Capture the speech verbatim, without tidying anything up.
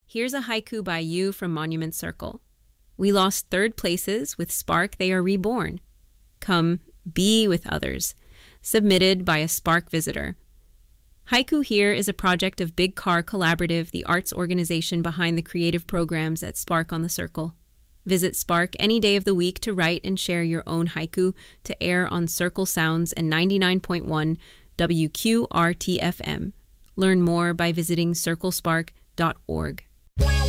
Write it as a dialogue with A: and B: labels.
A: Here's a haiku by you from Monument Circle. We lost third places. With Spark, they are reborn. Come, be with others. Submitted by a Spark visitor. Haiku Here is a project of Big Car Collaborative, the arts organization behind the creative programs at Spark on the Circle. Visit Spark any day of the week to write and share your own haiku to air on Circle Sounds and ninety-nine point one W Q R T F M. Learn more by visiting circle spark dot org.